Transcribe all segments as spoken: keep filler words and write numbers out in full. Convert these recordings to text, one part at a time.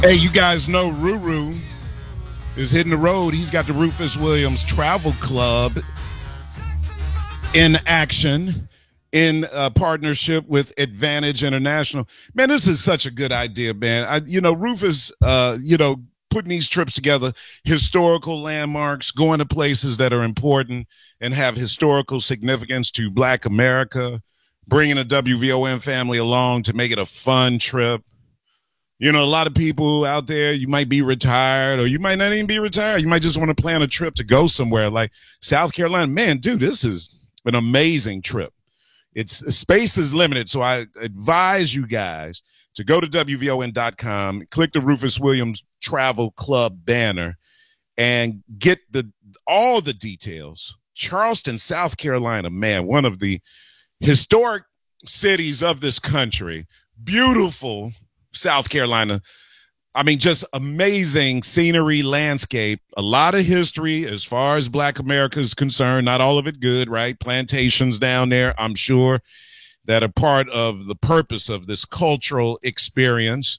Hey, you guys know Ruru is hitting the road. He's got the Rufus Williams Travel Club in action in uh, partnership with Advantage International. Man, this is such a good idea, man. I, you know, Rufus, uh, you know, putting these trips together, historical landmarks, going to places that are important and have historical significance to Black America, bringing a W V O M family along to make it a fun trip. You know, a lot of people out there, you might be retired or you might not even be retired. You might just want to plan a trip to go somewhere like South Carolina. Man, dude, this is an amazing trip. It's space is limited, so I advise you guys to go to W V O N dot com, click the Rufus Williams Travel Club banner, and get the all the details. Charleston, South Carolina, man, one of the historic cities of this country. Beautiful South Carolina. I mean, just amazing scenery, landscape, a lot of history as far as Black America is concerned. Not all of it good, right? Plantations down there, I'm sure, that are part of the purpose of this cultural experience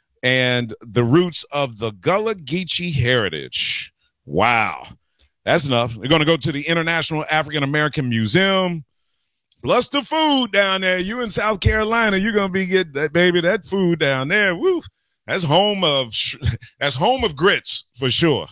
and the roots of the Gullah Geechee heritage. Wow. That's enough. We're going to go to the International African American Museum. Plus the food down there. You in South Carolina, you're gonna be get that baby that food down there. Woo! That's home of sh- that's home of grits for sure.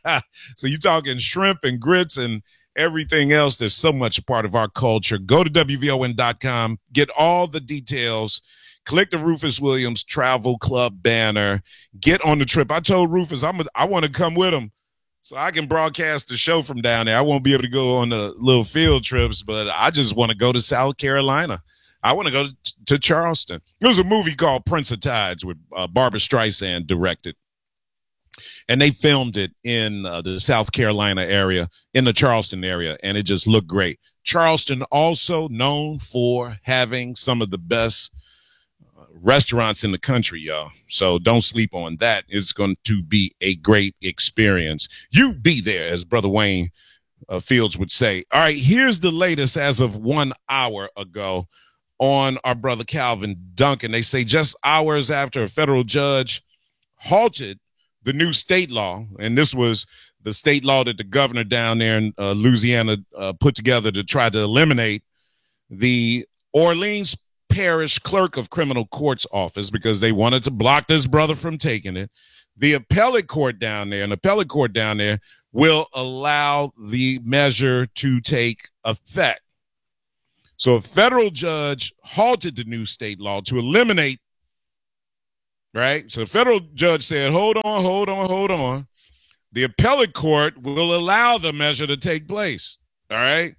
So you talking shrimp and grits and everything else. There's so much a part of our culture. Go to W V O N dot com, get all the details. Click the Rufus Williams Travel Club banner. Get on the trip. I told Rufus I'm a, I want to come with him, so I can broadcast the show from down there. I won't be able to go on the little field trips, but I just want to go to South Carolina. I want to go to, to Charleston. There's a movie called Prince of Tides with uh, Barbara Streisand directed, and they filmed it in uh, the South Carolina area, in the Charleston area, and it just looked great. Charleston also known for having some of the best restaurants in the country, y'all. So don't sleep on that. It's going to be a great experience. You be there, as Brother Wayne uh, Fields would say. All right, here's the latest as of one hour ago on our brother Calvin Duncan. They say just hours after a federal judge halted the new state law, and this was the state law that the governor down there in uh, Louisiana uh, put together to try to eliminate the Orleans Parish Clerk of Criminal Court's office because they wanted to block this brother from taking it. The appellate court down there, an appellate court down there, will allow the measure to take effect. So a federal judge halted the new state law to eliminate, right? So a federal judge said, hold on, hold on, hold on. The appellate court will allow the measure to take place, all right?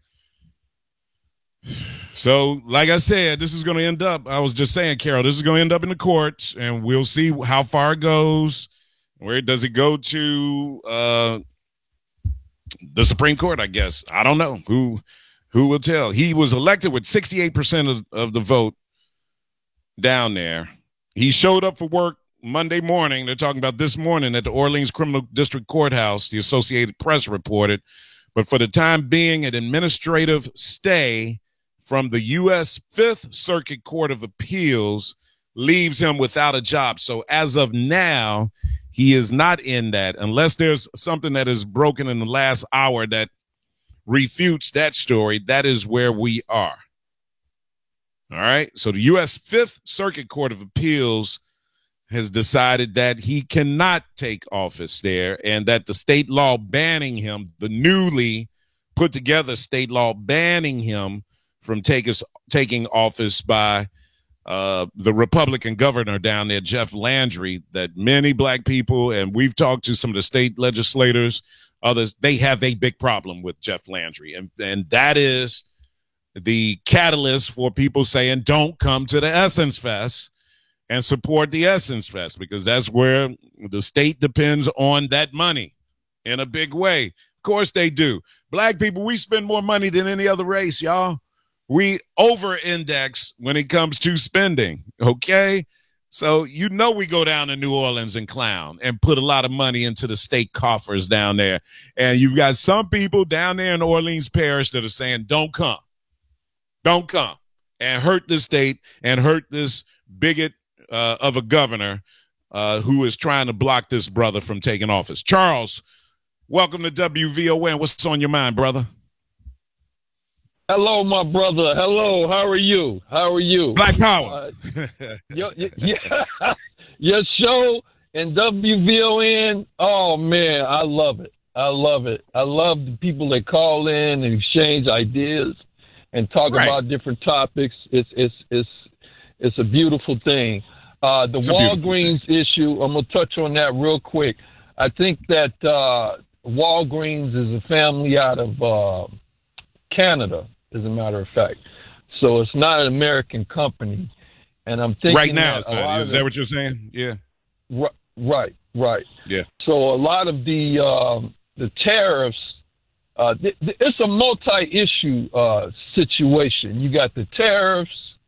So, like I said, this is going to end up, I was just saying, Carol, this is going to end up in the courts, and we'll see how far it goes. Where does it go to uh, the Supreme Court, I guess? I don't know. Who who will tell? He was elected with sixty-eight percent of, of the vote down there. He showed up for work Monday morning. They're talking about this morning at the Orleans Criminal District Courthouse, the Associated Press reported. But for the time being, an administrative stay from the U S Fifth Circuit Court of Appeals leaves him without a job. So as of now, he is not in that unless there's something that is broken in the last hour that refutes that story. That is where we are. All right. So the U S Fifth Circuit Court of Appeals has decided that he cannot take office there and that the state law banning him, the newly put together state law banning him from take us, taking office by uh, the Republican governor down there, Jeff Landry, that many black people, and we've talked to some of the state legislators, others, they have a big problem with Jeff Landry. And, and that is the catalyst for people saying, don't come to the Essence Fest and support the Essence Fest, because that's where the state depends on that money in a big way. Of course they do. Black people, we spend more money than any other race, y'all. We over-index when it comes to spending, okay? So you know we go down to New Orleans and clown and put a lot of money into the state coffers down there. And you've got some people down there in Orleans Parish that are saying, don't come. Don't come and hurt the state and hurt this bigot uh, of a governor uh, who is trying to block this brother from taking office. Charles, welcome to W V O N. What's on your mind, brother? Hello, my brother. Hello. How are you? How are you? Black Power. Uh, your, your, yeah, your show and W V O N. Oh man, I love it. I love it. I love the people that call in and exchange ideas and talk right. about different topics. It's it's it's it's a beautiful thing. Uh, the Walgreens issue, I'm going to touch on that real quick. I think that uh, Walgreens is a family out of uh, Canada, as a matter of fact. So it's not an American company. And I'm thinking right now, that, that is that what you're saying? Yeah. Right, right. Yeah. So a lot of the uh, the tariffs, uh, th- th- it's a multi-issue uh, situation. You got the tariffs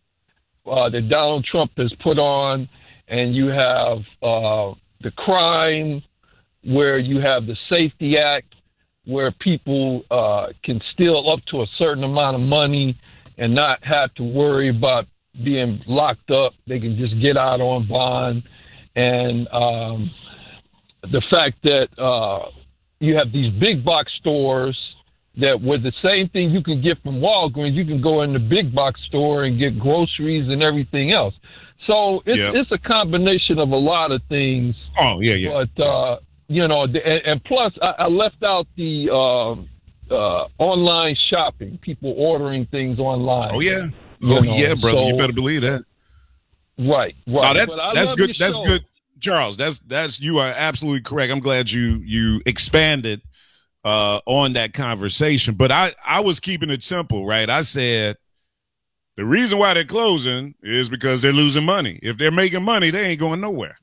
Uh, that Donald Trump has put on, and you have uh, the crime where you have the Safety Act where people uh, can steal up to a certain amount of money and not have to worry about being locked up. They can just get out on bond. And um, the fact that uh, you have these big box stores that with the same thing you can get from Walgreens, you can go in the big box store and get groceries and everything else. So it's yep. it's a combination of a lot of things. Oh, yeah, yeah. But, uh, you know, and, and plus I, I left out the uh, uh, online shopping, people ordering things online. Oh, yeah. Oh, know? yeah, brother. So, you better believe that. Right, right. No, that, that's good. That's show. good. Charles, that's, that's, you are absolutely correct. I'm glad you, you expanded Uh, on that conversation. But I, I was keeping it simple, right? I said the reason why they're closing is because they're losing money. If they're making money, they ain't going nowhere.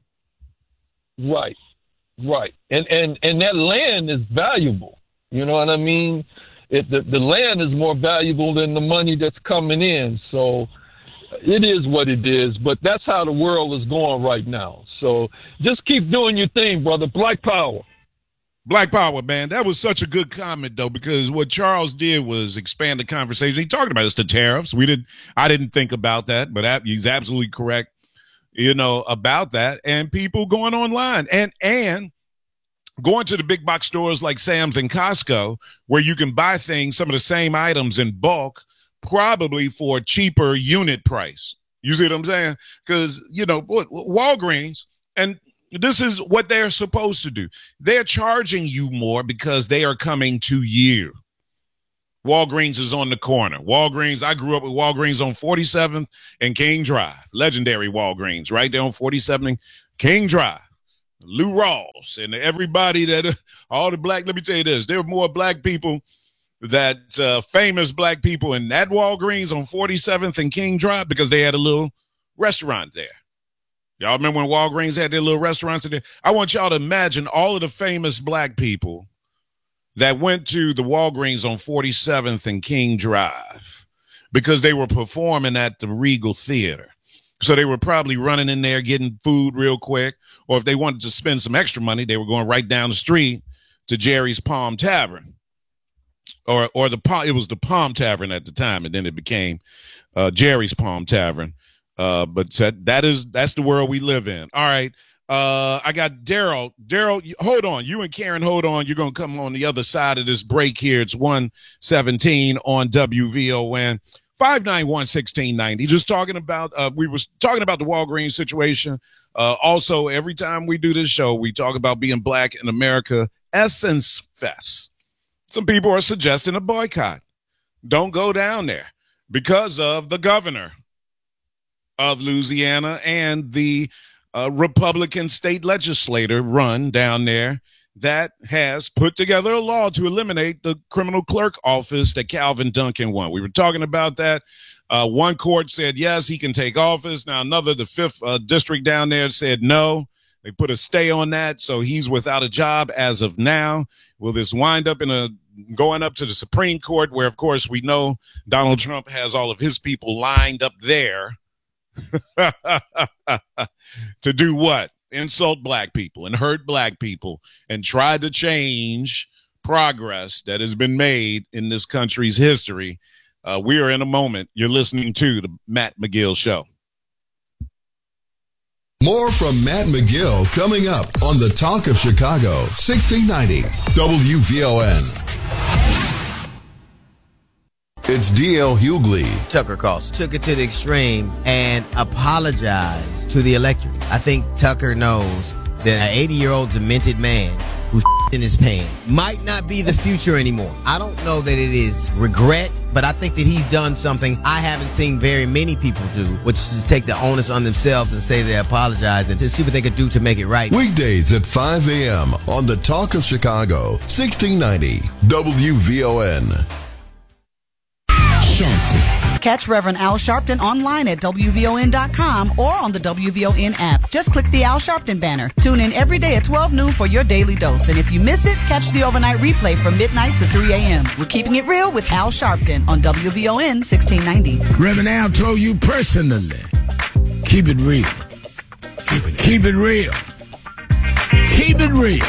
Right, right. And and, and that land is valuable. You know what I mean? It, the, the land is more valuable than the money that's coming in. So it is what it is. But that's how the world is going right now. So just keep doing your thing, brother. Black Power. Black Power, man. That was such a good comment, though, because what Charles did was expand the conversation. He talked about it's the tariffs. We didn't. I didn't think about that, but he's absolutely correct. You know about that, and people going online and and going to the big box stores like Sam's and Costco, where you can buy things, some of the same items in bulk, probably for a cheaper unit price. You see what I'm saying? Because you know Walgreens and. This is what they're supposed to do. They're charging you more because they are coming to you. Walgreens is on the corner. Walgreens, I grew up with Walgreens on forty-seventh and King Drive. Legendary Walgreens, right there on forty-seventh and King Drive. Lou Ross and everybody that, all the black, let me tell you this, there are more black people, that uh, famous black people in that Walgreens on forty-seventh and King Drive because they had a little restaurant there. Y'all remember when Walgreens had their little restaurants in there? I want y'all to imagine all of the famous black people that went to the Walgreens on forty-seventh and King Drive because they were performing at the Regal Theater. So they were probably running in there getting food real quick. Or if they wanted to spend some extra money, they were going right down the street to Jerry's Palm Tavern. Or or the it was the Palm Tavern at the time, and then it became uh, Jerry's Palm Tavern. Uh, but that is that's the world we live in. All right. Uh, I got Daryl. Daryl, hold on. You and Karen, hold on. You're going to come on the other side of this break here. It's one seventeen on W V O N. five nine one, one six nine zero. Just talking about, uh, we were talking about the Walgreens situation. Uh, also, every time we do this show, we talk about being black in America. Essence Fest. Some people are suggesting a boycott. Don't go down there because of the governor of Louisiana and the uh, Republican state legislator run down there that has put together a law to eliminate the criminal clerk office that Calvin Duncan won. We were talking about that. Uh, one court said, yes, he can take office. Now another, the fifth uh, district down there said no. They put a stay on that, so he's without a job as of now. Will this wind up in a going up to the Supreme Court, where, of course, we know Donald Trump has all of his people lined up there to do what? Insult black people and hurt black people and try to change progress that has been made in this country's history. Uh, we are in a moment. You're listening to the Matt McGill Show. More from Matt McGill coming up on the Talk of Chicago, sixteen ninety W V O N. It's D L Hughley. Tucker Carlson took it to the extreme and apologized to the electorate. I think Tucker knows that an eighty-year-old demented man who's in his pants might not be the future anymore. I don't know that it is regret, but I think that he's done something I haven't seen very many people do, which is take the onus on themselves and say they apologize and to see what they could do to make it right. Weekdays at five a.m. on the Talk of Chicago, sixteen ninety W V O N. Catch Reverend Al Sharpton online at W V O N dot com or on the W V O N app. Just click the Al Sharpton banner. Tune in every day at twelve noon for your daily dose. And if you miss it, catch the overnight replay from midnight to three a.m. We're keeping it real with Al Sharpton on W V O N sixteen ninety. Reverend Al told you personally, keep it real. Keep it real. Keep it real.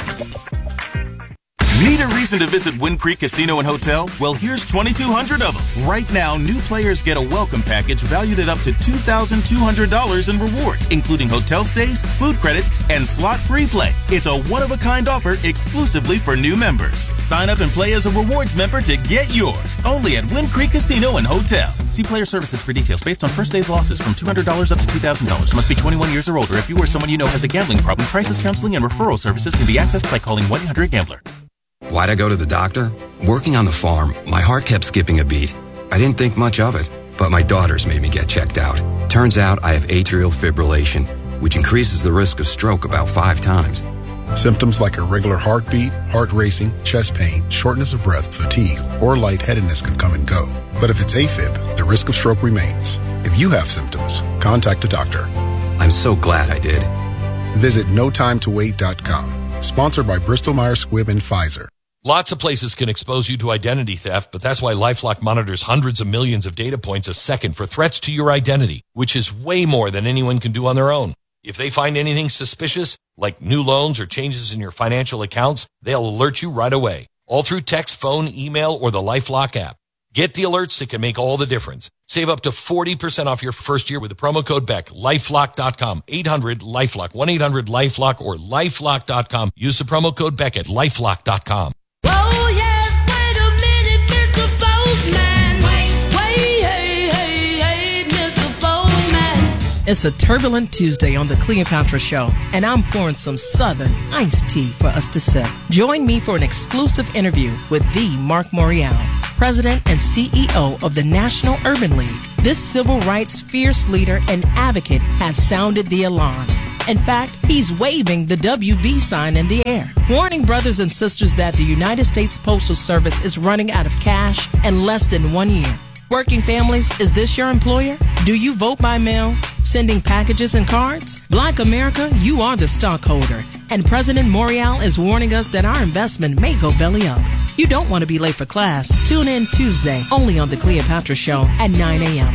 Need a reason to visit Wind Creek Casino and Hotel? Well, here's twenty-two hundred of them. Right now, new players get a welcome package valued at up to two thousand two hundred dollars in rewards, including hotel stays, food credits, and slot-free play. It's a one-of-a-kind offer exclusively for new members. Sign up and play as a rewards member to get yours. Only at Wind Creek Casino and Hotel. See player services for details based on first day's losses from two hundred dollars up to two thousand dollars. Must be twenty-one years or older. If you or someone you know has a gambling problem, crisis counseling and referral services can be accessed by calling one eight hundred gambler. Why'd I go to the doctor? Working on the farm, my heart kept skipping a beat. I didn't think much of it, but my daughters made me get checked out. Turns out I have atrial fibrillation, which increases the risk of stroke about five times. Symptoms like irregular heartbeat, heart racing, chest pain, shortness of breath, fatigue, or lightheadedness can come and go. But if it's AFib, the risk of stroke remains. If you have symptoms, contact a doctor. I'm so glad I did. Visit no time to wait dot com. Sponsored by Bristol Myers Squibb and Pfizer. Lots of places can expose you to identity theft, but that's why LifeLock monitors hundreds of millions of data points a second for threats to your identity, which is way more than anyone can do on their own. If they find anything suspicious, like new loans or changes in your financial accounts, they'll alert you right away, all through text, phone, email, or the LifeLock app. Get the alerts that can make all the difference. Save up to forty percent off your first year with the promo code Beck. LifeLock dot com. eight hundred LifeLock. one eight hundred LifeLock or LifeLock dot com. Use the promo code Beck at LifeLock dot com. Oh, yes, wait a minute, Mister Postman. Wait, wait, hey, hey, hey, Mister Postman. It's a turbulent Tuesday on the Cleopatra Show, and I'm pouring some Southern iced tea for us to sip. Join me for an exclusive interview with the Mark Morial, President and C E O of the National Urban League. This civil rights fierce leader and advocate has sounded the alarm. In fact, he's waving the W B sign in the air, warning brothers and sisters that the United States Postal Service is running out of cash in less than one year. Working families, is this your employer? Do you vote by mail? Sending packages and cards? Black America, you are the stockholder. And President Morial is warning us that our investment may go belly up. You don't want to be late for class. Tune in Tuesday, only on The Cleopatra Show at nine a.m.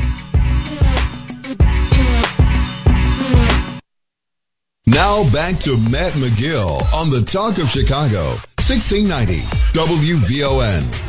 Now back to Matt McGill on the Talk of Chicago, sixteen ninety W V O N.